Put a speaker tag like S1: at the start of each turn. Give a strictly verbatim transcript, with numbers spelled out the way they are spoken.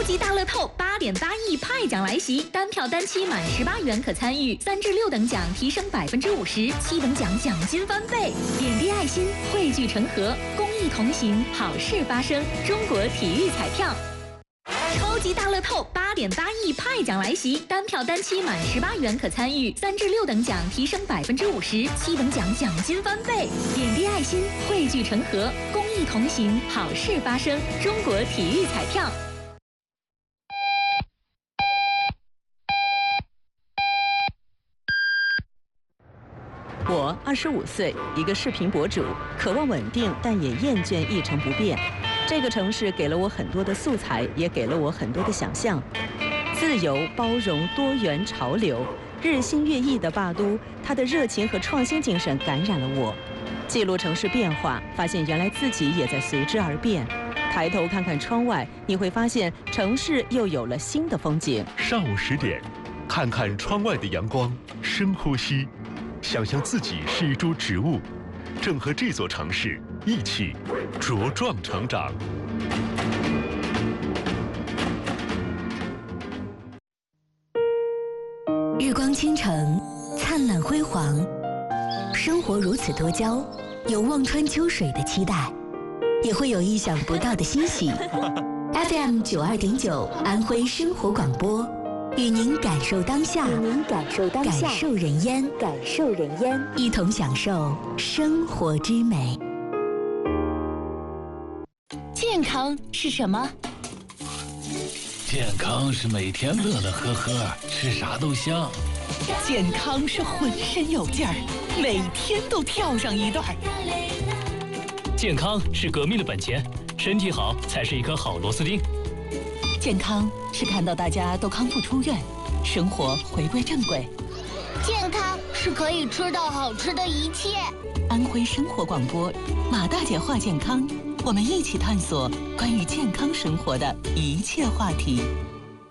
S1: 级大乐透八点八亿派奖来袭，单票单期满十八元可参与，三至六等奖提升百分之五十，七等奖奖金翻倍。点滴爱心，汇聚成河，公益同行，好事发生。中国体育彩票。超级大乐透八点八亿派奖来袭，单票单期满十八元可参与，三至六等奖提升百分之五十，七等奖奖金翻倍。点滴爱心，汇聚成河，公益同行，好事发生。中国体育彩票。
S2: 我二十五岁，一个视频博主，渴望稳定，但也厌倦一成不变。这个城市给了我很多的素材，也给了我很多的想象。自由、包容、多元、潮流，日新月异的霸都，它的热情和创新精神感染了我。记录城市变化，发现原来自己也在随之而变。抬头看看窗外，你会发现城市又有了新的风景。
S3: 上午十点，看看窗外的阳光，深呼吸，想象自己是一株植物，正和这座城市一起茁壮成长。
S4: 日光倾城，灿烂辉煌，生活如此多娇，有望穿秋水的期待，也会有意想不到的欣喜。F M 九二点九，安徽生活广播，与您感受当下，与您感受当下，感受人烟，感受人烟，一同享受生活之美。
S5: 健康是什么？
S6: 健康是每天乐乐呵呵，吃啥都香。
S5: 健康是浑身有劲儿，每天都跳上一段。
S7: 健康是革命的本钱，身体好才是一颗好螺丝钉。
S5: 健康是看到大家都康复出院，生活回归正轨。
S8: 健康是可以吃到好吃的一切。
S5: 安徽生活广播，马大姐话健康，我们一起探索关于健康生活的一切话题。